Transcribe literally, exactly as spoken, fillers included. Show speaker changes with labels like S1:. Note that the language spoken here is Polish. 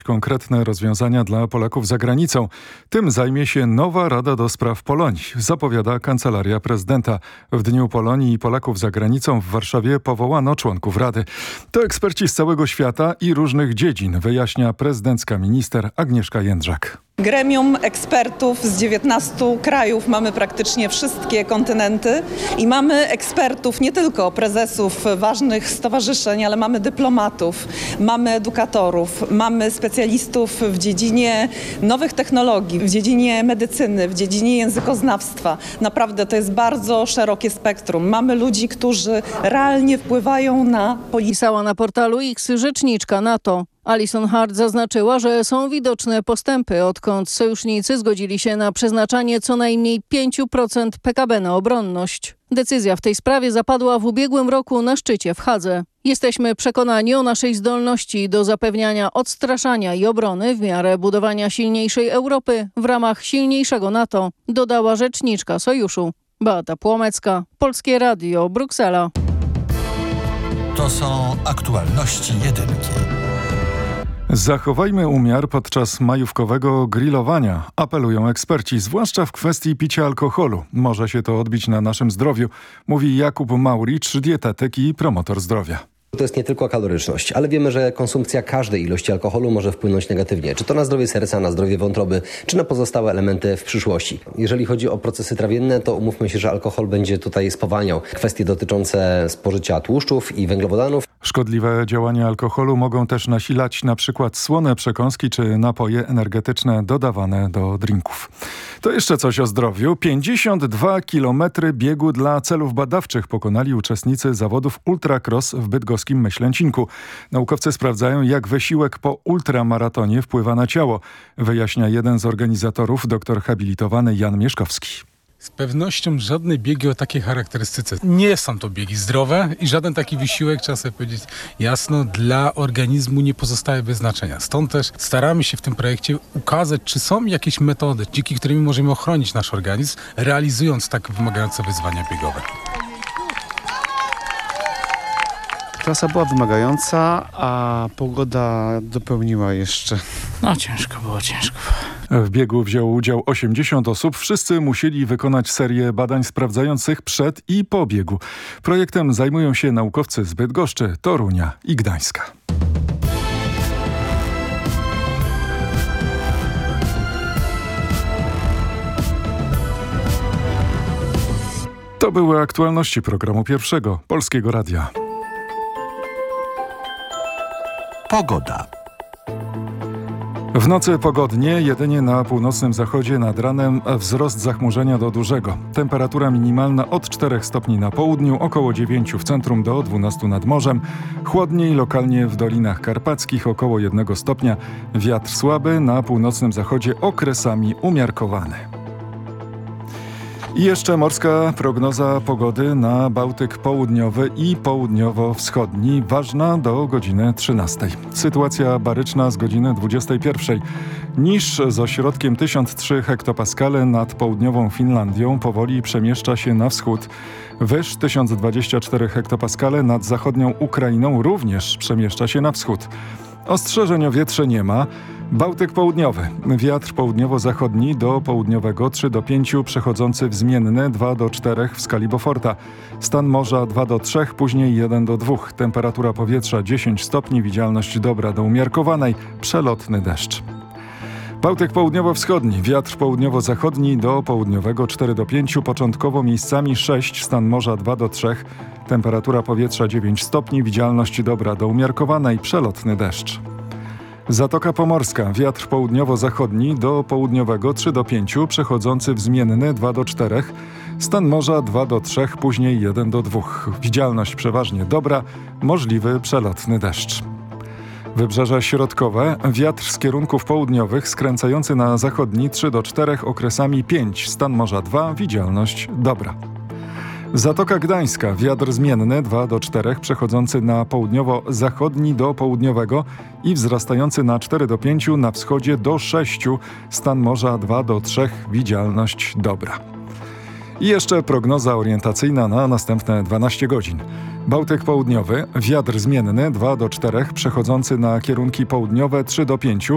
S1: Konkretne rozwiązania dla Polaków za granicą. Tym zajmie się nowa Rada do Spraw Polonii, zapowiada Kancelaria Prezydenta. W Dniu Polonii i Polaków za granicą w Warszawie powołano członków Rady. To eksperci z całego świata i różnych dziedzin, wyjaśnia prezydencka minister Agnieszka Jędrzak.
S2: Gremium ekspertów z dziewiętnastu krajów, mamy praktycznie wszystkie kontynenty i mamy ekspertów, nie tylko prezesów ważnych stowarzyszeń, ale mamy dyplomatów, mamy edukatorów, mamy specjalistów w dziedzinie nowych technologii, w dziedzinie medycyny, w dziedzinie językoznawstwa. Naprawdę to jest bardzo szerokie spektrum. Mamy ludzi, którzy realnie wpływają na politykę.
S3: Pisała na portalu X rzeczniczka NATO. Alison Hart zaznaczyła, że są widoczne postępy, odkąd sojusznicy zgodzili się na przeznaczanie co najmniej pięć procent P K B na obronność. Decyzja w tej sprawie zapadła w ubiegłym roku na szczycie w Hadze. Jesteśmy przekonani o naszej zdolności do zapewniania odstraszania i obrony w miarę budowania silniejszej Europy w ramach silniejszego NATO, dodała rzeczniczka sojuszu. Beata Płomecka, Polskie Radio, Bruksela.
S4: To są aktualności jedynki.
S1: Zachowajmy umiar podczas majówkowego grillowania, apelują eksperci, zwłaszcza w kwestii picia alkoholu. Może się to odbić na naszym zdrowiu, mówi Jakub Mauricz, dietetyk i promotor zdrowia.
S5: To jest nie tylko kaloryczność, ale wiemy, że konsumpcja każdej ilości alkoholu może wpłynąć negatywnie. Czy to na zdrowie serca, na zdrowie wątroby, czy na pozostałe elementy w przyszłości. Jeżeli chodzi o procesy trawienne, to umówmy się, że alkohol będzie tutaj spowalniał kwestie dotyczące spożycia tłuszczów i węglowodanów.
S1: Szkodliwe działania alkoholu mogą też nasilać na przykład słone przekąski czy napoje energetyczne dodawane do drinków. To jeszcze coś o zdrowiu. pięćdziesiąt dwa kilometry biegu dla celów badawczych pokonali uczestnicy zawodów Ultracross w bydgoskim Myślęcinku. Naukowcy sprawdzają, jak wysiłek po ultramaratonie wpływa na ciało, wyjaśnia jeden z organizatorów, doktor habilitowany Jan Mieszkowski.
S6: Z pewnością żadne biegi o takiej charakterystyce. Nie są to biegi zdrowe i żaden taki wysiłek, trzeba sobie powiedzieć jasno, dla organizmu nie pozostaje bez znaczenia. Stąd też staramy się w tym projekcie ukazać, czy są jakieś metody, dzięki którymi możemy ochronić nasz organizm, realizując tak wymagające wyzwania biegowe.
S7: Trasa była wymagająca, a pogoda dopełniła jeszcze.
S8: No ciężko było, ciężko.
S1: W biegu wzięło udział osiemdziesiąt osób. Wszyscy musieli wykonać serię badań sprawdzających przed i po biegu. Projektem zajmują się naukowcy z Bydgoszczy, Torunia i Gdańska. To były aktualności programu Pierwszego Polskiego Radia.
S4: Pogoda.
S1: W nocy pogodnie, jedynie na północnym zachodzie nad ranem wzrost zachmurzenia do dużego. Temperatura minimalna od czterech stopni na południu, około dziewięciu w centrum do dwunastu nad morzem. Chłodniej lokalnie w Dolinach Karpackich około jednego stopnia. Wiatr słaby, na północnym zachodzie okresami umiarkowany. I jeszcze morska prognoza pogody na Bałtyk Południowy i Południowo-Wschodni, ważna do godziny trzynastej. Sytuacja baryczna z godziny dwudziestej pierwszej. Niż z ośrodkiem tysiąc trzy hektopaskale nad południową Finlandią powoli przemieszcza się na wschód. Wyż tysiąc dwadzieścia cztery hektopaskale nad zachodnią Ukrainą również przemieszcza się na wschód. Ostrzeżeń o wietrze nie ma. Bałtyk Południowy. Wiatr południowo-zachodni do południowego trzy do pięciu, przechodzący w zmienny dwa do czterech w skali Beauforta. Stan morza dwa do trzech, później jeden do dwóch. Temperatura powietrza dziesięć stopni, widzialność dobra do umiarkowanej, przelotny deszcz. Bałtyk Południowo-Wschodni. Wiatr południowo-zachodni do południowego cztery do pięciu, początkowo miejscami sześć, stan morza dwa do trzech. Temperatura powietrza dziewięć stopni, widzialność dobra do umiarkowanej, przelotny deszcz. Zatoka Pomorska. Wiatr południowo-zachodni do południowego trzy do pięciu, przechodzący w zmienny dwa do czterech. Stan morza dwa do trzech, później jeden do dwóch. Widzialność przeważnie dobra, możliwy przelotny deszcz. Wybrzeże środkowe. Wiatr z kierunków południowych skręcający na zachodni trzy do czterech, okresami pięć. Stan morza dwa, widzialność dobra. Zatoka Gdańska. Wiatr zmienny dwa do czterech, przechodzący na południowo-zachodni do południowego i wzrastający na cztery do pięciu, na wschodzie do sześciu. Stan morza dwa do trzech, widzialność dobra. I jeszcze prognoza orientacyjna na następne dwanaście godzin. Bałtyk Południowy. Wiatr zmienny dwa do czterech, przechodzący na kierunki południowe trzy do pięciu.